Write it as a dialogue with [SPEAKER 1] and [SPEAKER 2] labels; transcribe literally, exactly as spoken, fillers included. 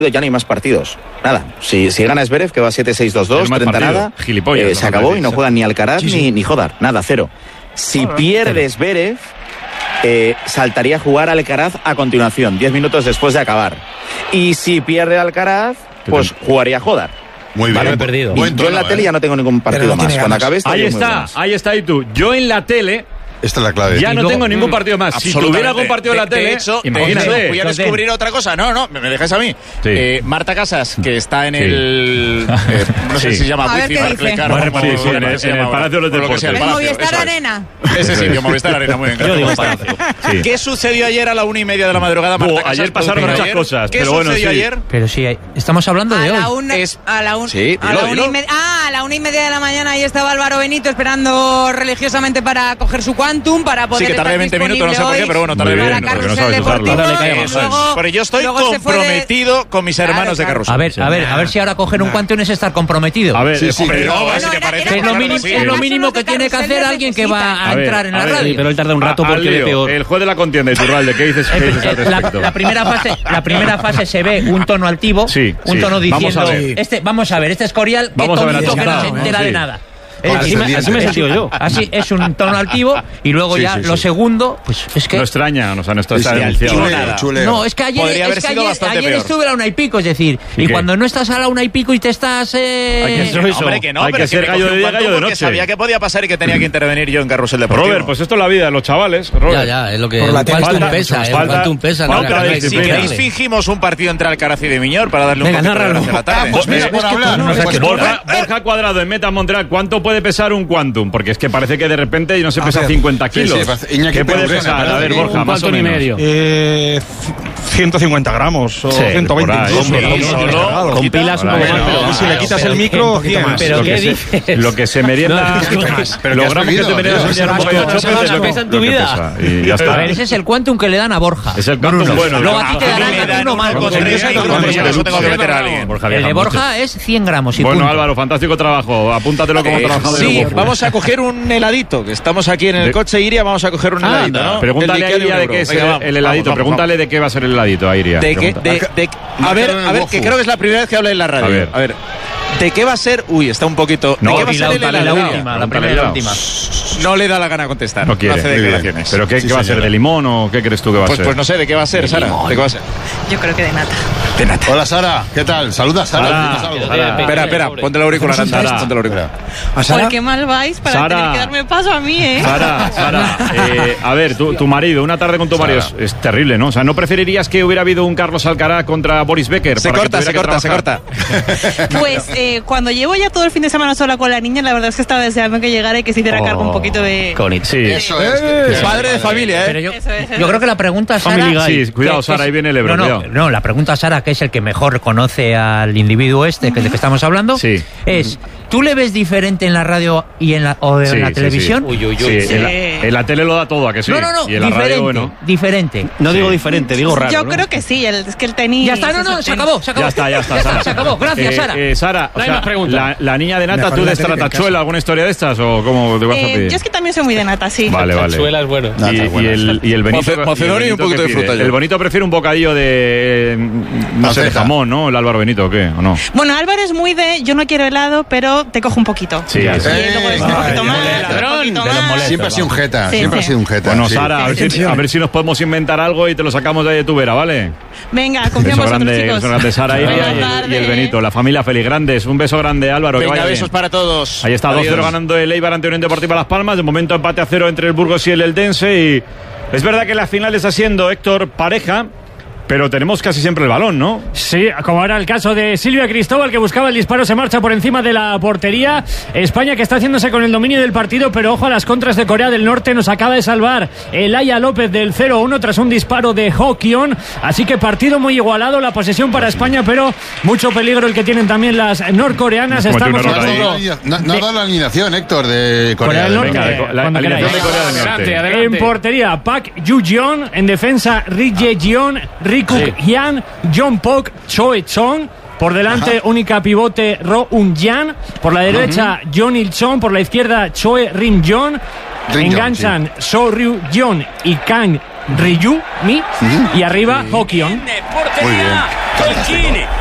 [SPEAKER 1] ya no hay más partidos. Nada, si, si gana Zverev, que va siete seis dos dos, treinta nada, eh, se acabó y no juegan ni Alcaraz sí, sí. ni, ni Jodar, nada, cero. Si oh, pierde Zverev, eh, saltaría a jugar Alcaraz a continuación, diez minutos después de acabar. Y si pierde Alcaraz, pues jugaría Jodar.
[SPEAKER 2] Muy bien,
[SPEAKER 1] vale,
[SPEAKER 2] perdido.
[SPEAKER 1] Y yo en la tele ¿eh? ya no tengo ningún partido no más. Cuando acabe esto,
[SPEAKER 3] ahí está, ahí está y tú. Yo en la tele...
[SPEAKER 2] Esta es la clave.
[SPEAKER 3] Ya no tengo ningún partido más. Si tuviera algún partido en la tele,
[SPEAKER 4] de hecho, imagínate. Voy a descubrir otra cosa. No, no, me dejáis a mí. Sí. Eh, Marta Casas, que está en sí. el... Eh, no sé sí. si se llama Wifi Barclaycard.
[SPEAKER 3] Sí, sí, en el, en el Palacio de los Deportes.
[SPEAKER 5] El Movistar Arena.
[SPEAKER 4] Ese sitio, Movistar Arena, muy bien.
[SPEAKER 3] Yo digo Palacio.
[SPEAKER 4] Sí. ¿Qué sucedió ayer a la una y media de la madrugada, Marta Casas?
[SPEAKER 3] Ayer pasaron muchas cosas, pero bueno, sí.
[SPEAKER 4] ayer?
[SPEAKER 6] Pero sí, estamos hablando de hoy.
[SPEAKER 5] A la una y media... Ah, a la una y media de la mañana ahí estaba Álvaro Benito esperando religiosamente para coger su Quantum, para poder...
[SPEAKER 4] Que tardé veinte minutos, no sé por qué, pero bueno, tardé veinte minutos.
[SPEAKER 3] No sabes usarlo.
[SPEAKER 4] Pero yo estoy comprometido de... con mis hermanos claro, de Carrusel.
[SPEAKER 6] A ver, a ver, a ver si ahora coger un Quantum es estar comprometido.
[SPEAKER 3] A ver,
[SPEAKER 2] sí, sí,
[SPEAKER 3] hombre,
[SPEAKER 2] no,
[SPEAKER 3] no,
[SPEAKER 2] bueno,
[SPEAKER 3] si te parece,
[SPEAKER 6] es lo mínimo, sí. es lo mínimo que tiene que hacer alguien que va a, a ver, entrar en la radio.
[SPEAKER 7] Sí, pero él tarda un rato porque ve peor.
[SPEAKER 3] El juez de la contienda, Iturralde, ¿qué dices, ¿qué dices al respecto?
[SPEAKER 6] La, la, primera fase, la primera fase se ve un tono altivo,
[SPEAKER 3] sí,
[SPEAKER 6] un
[SPEAKER 3] sí.
[SPEAKER 6] tono diciendo,
[SPEAKER 3] vamos a ver.
[SPEAKER 6] este, vamos a ver, este Escorial, que tonto que no se entera
[SPEAKER 7] sí.
[SPEAKER 6] de nada.
[SPEAKER 7] Es así, me, así me he sentido yo.
[SPEAKER 6] Así es un tono altivo y luego sí, ya sí, lo sí. segundo, pues es que...
[SPEAKER 3] No extraña, o sea, no está
[SPEAKER 2] sí,
[SPEAKER 3] denunciado.
[SPEAKER 6] No, es que ayer, es que ayer, ayer estuve a la una y pico, es decir, y, y cuando no estás a la una y pico y te estás... Eh...
[SPEAKER 4] Hay que ser eso. Hombre, que no,
[SPEAKER 3] hay que ser gallo de día, gallo de noche.
[SPEAKER 4] Sabía que podía pasar y que tenía que intervenir yo en Carrusel Deportivo.
[SPEAKER 3] Robert, pues esto es la vida de los chavales, Robert.
[SPEAKER 7] Ya, ya, es lo que... El Quantum pesa, el Quantum pesa.
[SPEAKER 4] Si queréis fingimos un partido entre Alcaraz y de Miñor para darle un poquito de gracia a la tarde.
[SPEAKER 3] Borja Cuadrado en Meta Montreal, ¿cuánto puede pesar un Quantum? Porque es que parece que de repente no se pesa cincuenta kilos. Sí, sí, ¿qué puede pesar? A ver, Borja, más o menos.
[SPEAKER 7] Y medio.
[SPEAKER 8] Eh, ciento cincuenta gramos o
[SPEAKER 3] sí,
[SPEAKER 8] ciento veinte.
[SPEAKER 7] Con pilas un poco más.
[SPEAKER 8] Si le quitas el micro, cien.
[SPEAKER 6] ¿Pero qué dices?
[SPEAKER 3] Lo que se merienda... Los gramos que se merienda son un poco de chope de lo que
[SPEAKER 7] pesa en tu vida.
[SPEAKER 3] Y ya está.
[SPEAKER 6] A ver, ese es el Quantum que le dan a Borja.
[SPEAKER 3] Es el Quantum bueno.
[SPEAKER 6] Luego a ti te darán uno malo. El de Borja es cien gramos.
[SPEAKER 3] Bueno, Álvaro, fantástico trabajo. Apúntatelo como trabajador.
[SPEAKER 4] Sí, vamos a coger un heladito, que estamos aquí en el de... coche, Iria, vamos a coger un heladito, ah, ¿no?
[SPEAKER 3] Pregúntale a Iria de qué es el, vamos, el heladito, vamos, pregúntale vamos. de qué va a ser el heladito a Iria.
[SPEAKER 4] De qué, de, de, a ver, a ver, que creo que es la primera vez que habla en la radio. A ver, a ver. ¿De qué va a ser? Uy, está un poquito...
[SPEAKER 3] No,
[SPEAKER 4] ¿de qué va a ser el helado?
[SPEAKER 6] La última, la primera y la última.
[SPEAKER 4] No le da la gana contestar.
[SPEAKER 3] No quiere.
[SPEAKER 4] No hace declaraciones.
[SPEAKER 3] ¿Pero qué, sí, qué va a ser? ¿De limón o qué crees tú que va a
[SPEAKER 4] pues,
[SPEAKER 3] ser?
[SPEAKER 4] Pues no sé, ¿de qué va a ser, Sara? ¿De qué va a ser?
[SPEAKER 5] Yo creo que de nata.
[SPEAKER 4] De nata.
[SPEAKER 2] Hola, Sara. ¿Qué tal? Saluda, Sara.
[SPEAKER 3] Sara, Sara.
[SPEAKER 4] Espera, espera. Ponte el auricular, Sara. Ponte el auricular.
[SPEAKER 5] ¿Por qué mal vais para Sara, tener que darme paso a mí, eh?
[SPEAKER 3] Sara, Sara. Eh, a ver, tu, tu marido, una tarde con tu marido es, es terrible, ¿no? O sea, ¿no preferirías que hubiera habido un Carlos Alcaraz contra Boris Becker?
[SPEAKER 4] Se corta, se corta, se corta.
[SPEAKER 5] Pues eh, cuando llevo ya todo el fin de semana sola con la niña, la verdad es que estaba deseando que llegara y que se hiciera oh, cargo un poquito de...
[SPEAKER 3] Conit, sí.
[SPEAKER 2] Eso es. Eh,
[SPEAKER 4] padre de familia, ¿eh?
[SPEAKER 6] Pero yo,
[SPEAKER 5] eso es, eso
[SPEAKER 6] yo creo que la pregunta, Sara...
[SPEAKER 3] Sí, cuidado, Sara, ahí viene el Ebro,
[SPEAKER 6] no, no, no, la pregunta, Sara, que es el que mejor conoce al individuo este, que, de que estamos hablando,
[SPEAKER 3] sí.
[SPEAKER 6] es... ¿Tú le ves diferente en la radio y en la, o en
[SPEAKER 3] sí,
[SPEAKER 6] la
[SPEAKER 3] sí,
[SPEAKER 6] televisión?
[SPEAKER 3] Sí. Uy, uy, uy. Sí, sí. En, la, en la tele lo da todo, ¿a que sí?
[SPEAKER 6] No, no, no,
[SPEAKER 3] y en la
[SPEAKER 6] diferente,
[SPEAKER 3] radio, bueno.
[SPEAKER 6] diferente.
[SPEAKER 7] No
[SPEAKER 3] sí.
[SPEAKER 7] digo diferente, digo raro.
[SPEAKER 5] Yo
[SPEAKER 7] ¿no?
[SPEAKER 5] creo que sí, el, es que el tenis...
[SPEAKER 6] Ya está, no, no, se acabó, se acabó.
[SPEAKER 3] Ya está, ya está,
[SPEAKER 6] ya
[SPEAKER 3] Sara.
[SPEAKER 6] está, se acabó, gracias,
[SPEAKER 3] eh,
[SPEAKER 6] Sara.
[SPEAKER 3] Eh, Sara,
[SPEAKER 7] no
[SPEAKER 3] o sea, la, la niña de nata, ¿tú de estratachuela, alguna historia de estas o cómo te vas
[SPEAKER 5] eh,
[SPEAKER 3] a pedir?
[SPEAKER 5] Yo es que también soy muy de nata, sí.
[SPEAKER 3] Vale, vale.
[SPEAKER 7] Tachuela es bueno.
[SPEAKER 3] Y, y, y, el, y el Benito...
[SPEAKER 4] Mocedor y un poquito de fruta.
[SPEAKER 3] El Bonito prefiere un bocadillo de... no sé, de jamón, ¿no? El Álvaro Benito, ¿o qué? ¿O no?
[SPEAKER 5] Bueno, Álvaro es muy de... Yo no quiero helado, pero te cojo un poquito.
[SPEAKER 3] Sí, sí.
[SPEAKER 2] Siempre ha sido un jeta,
[SPEAKER 5] sí,
[SPEAKER 2] siempre
[SPEAKER 5] sí.
[SPEAKER 2] ha sido un jeta.
[SPEAKER 3] Bueno,
[SPEAKER 2] sí.
[SPEAKER 3] Sara, a ver, si, a ver si nos podemos inventar algo y te lo sacamos de tu vera, ¿vale?
[SPEAKER 5] Venga, confiamos en vosotros, chicos.
[SPEAKER 3] Beso grande, Sara y, y, y el Benito, la familia feliz, grandes. Un beso grande, Álvaro.
[SPEAKER 4] Venga,
[SPEAKER 3] que vaya
[SPEAKER 4] besos
[SPEAKER 3] bien.
[SPEAKER 4] para todos.
[SPEAKER 3] Ahí está, dos cero ganando el Eibar ante Unión Deportiva Las Palmas. De momento empate a cero entre el Burgos y el Eldense. Y es verdad que la final está siendo, Héctor, pareja. Pero tenemos casi siempre el balón, ¿no?
[SPEAKER 9] Sí, como era el caso de Silvia Cristóbal, que buscaba el disparo, se marcha por encima de la portería. España que está haciéndose con el dominio del partido, pero ojo a las contras de Corea del Norte. Nos acaba de salvar Elaya López del cero uno tras un disparo de Ho Kyon. Así que partido muy igualado, la posesión para España, pero mucho peligro el que tienen también las norcoreanas. Estamos
[SPEAKER 2] hablando... No, no ha dado la alineación, Héctor, de Corea, Corea del Norte.
[SPEAKER 3] Venga, la, la alineación de Corea del Norte.
[SPEAKER 9] Adelante, adelante. En portería, Park Yu-jeon. En defensa, Ri Jae-jeon, Ri Kuk-hyun, John Pok, Choe Chong. Por delante, ajá, única pivote Ro Un-jan. Por la derecha, uh-huh, John Il-chon. Por la izquierda, Choe Rim-jon. Enganchan sí. So Ryu-jeon y Kang Ryu-mi. Uh-huh. Y arriba, sí. Ho Kyon.
[SPEAKER 2] Muy bien.
[SPEAKER 10] Cocchini.